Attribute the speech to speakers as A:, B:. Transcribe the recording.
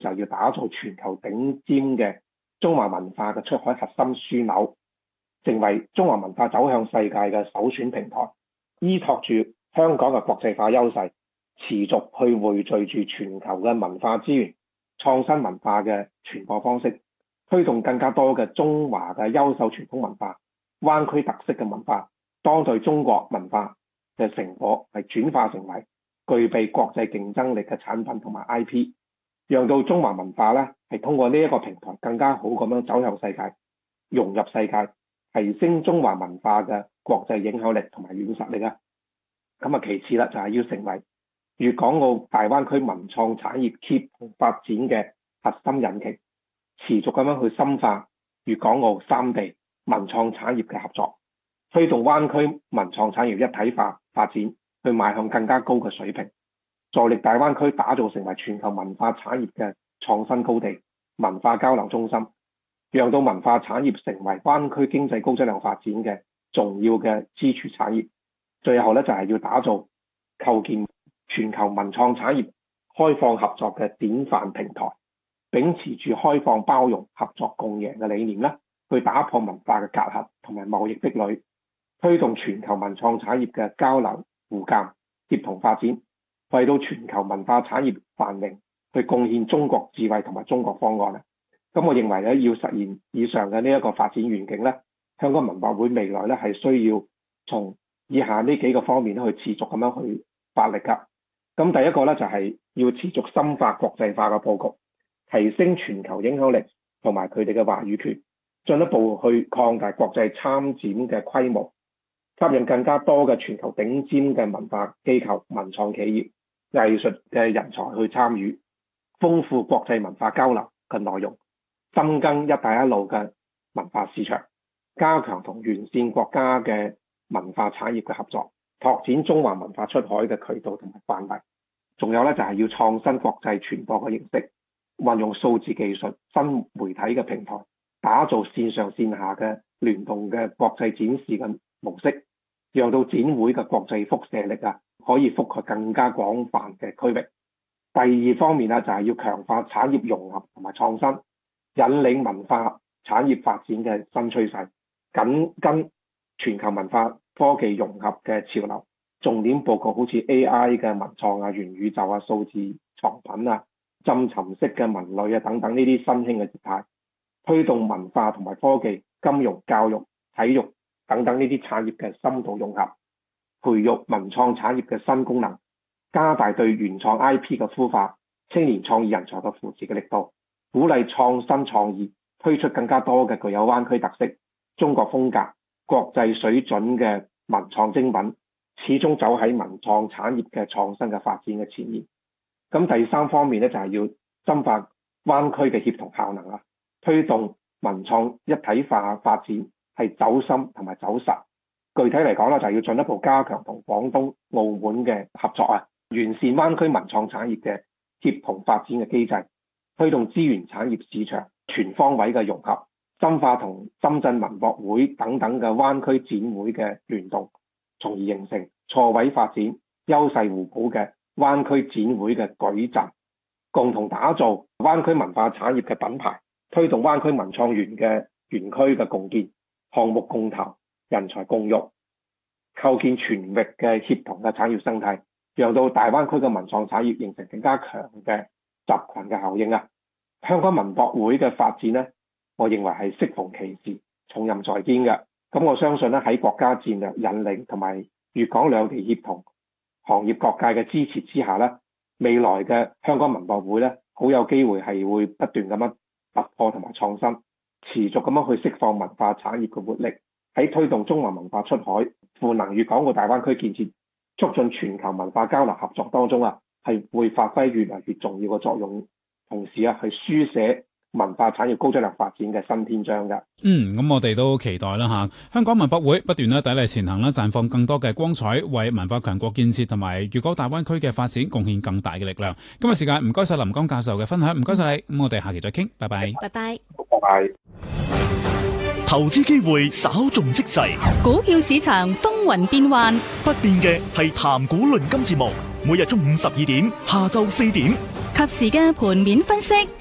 A: 就要打造全球頂尖嘅中華文化嘅出海核心樞紐，成為中華文化走向世界嘅首選平台，依託住香港嘅國際化優勢，持續去匯聚住全球嘅文化資源、創新文化嘅傳播方式，推動更加多嘅中華嘅優秀傳統文化、灣區特色嘅文化、當代中國文化嘅成果係轉化成為具備國際競爭力嘅產品同埋 IP， 讓到中華文化咧係通過呢一個平台更加好咁樣走向世界、融入世界，提升中華文化嘅國際影響力同埋軟實力啊！咁啊，其次啦，就係要成為粵港澳大灣區文創產業協同發展嘅核心引擎，持續咁樣去深化粵港澳三地文創產業嘅合作，推動灣區文創產業一體化發展，去邁向更加高嘅水平，助力大灣區打造成為全球文化產業嘅創新高地、文化交流中心，讓到文化產業成為灣區經濟高質量發展嘅重要嘅支柱產業。最後咧，就係要打造構建全球文創產業開放合作嘅典範平台，秉持住開放包容、合作共贏嘅理念咧，去打破文化嘅隔閡同埋貿易壁壘，推動全球文創產業嘅交流互鑑、協同發展，為到全球文化產業繁榮去貢獻中國智慧同埋中國方案。咁我認為咧，要實現以上嘅呢一個發展願景咧，香港文博會未來咧係需要從以下呢幾個方面去持續咁樣去發力㗎。咁第一個咧就係要持續深化國際化嘅佈局，提升全球影響力同埋佢哋嘅話語權，進一步去擴大國際參展嘅規模，吸引更加多嘅全球頂尖嘅文化機構、文創企業、藝術嘅人才去參與，豐富國際文化交流嘅內容，深耕一帶一路嘅文化市場，加強同完善國家嘅文化產業嘅合作，拓展中華文化出海嘅渠道同埋範圍。仲有咧就係要創新國際傳播嘅形式，運用數字技術、新媒體嘅平台，打造線上線下嘅聯動嘅國際展示嘅模式，讓到展會嘅國際輻射力可以覆蓋更加廣泛嘅區域。第二方面就係要強化產業融合同埋創新，引領文化產業發展嘅新趨勢，緊跟全球文化科技融合嘅潮流，重點佈局好似 AI 嘅文創元宇宙數字藏品浸沉式嘅文類等等呢啲新興嘅業態，推動文化同埋科技、金融、教育、體育等等呢啲產業嘅深度融合，培育文創產業嘅新功能，加大對原創 IP 嘅孵化、青年創意人才嘅扶持嘅力度，鼓勵創新創意，推出更加多嘅具有灣區特色、中國風格、國際水準嘅文創精品，始終走喺文創產業嘅創新嘅發展嘅前面。咁第三方面咧就係要深化灣區嘅協同效能推動文創一體化發展，係走深同埋走實。具體嚟講就係要進一步加強同廣東、澳門嘅合作完善灣區文創產業嘅協同發展嘅機制，推動資源產業市場全方位嘅融合，深化同深圳文博會等等嘅灣區展會嘅聯動，從而形成錯位發展、優勢互補嘅灣區展會嘅矩陣，共同打造灣區文化產業嘅品牌，推動灣區文創園嘅園區嘅共建、項目共投、人才共育，構建全域嘅協同嘅產業生態，讓到大灣區嘅文創產業形成更加強嘅集群嘅效應香港文博會嘅發展我認為係適逢其時、重任在肩嘅。咁我相信喺國家戰略引領同埋粵港兩地協同、行業各界嘅支持之下未來嘅香港文博會好有機會係會不斷咁樣突破同埋創新，持續咁樣去釋放文化產業嘅活力，喺推動中華文化出海、賦能粵港澳大灣區建設、促進全球文化交流合作當中係會發揮越嚟越重要嘅作用，同時去書寫文化產業高質量發展嘅新篇章㗎。
B: 咁我哋都期待啦吓，香港文博會不斷砥礪前行啦，綻放更多嘅光彩，為文化強國建設同埋粵港大灣區嘅發展貢獻更大嘅力量。今日時間唔該晒林江教授嘅分享，唔該晒你。咁我哋下期再傾，拜拜。
C: 拜拜。
A: 拜拜。
D: 投資機會稍縱即逝，
C: 股票市場風雲變幻，
D: 不變嘅係談股論金節目，每日中午12點，下晝4點。
C: 及時嘅盤面分析。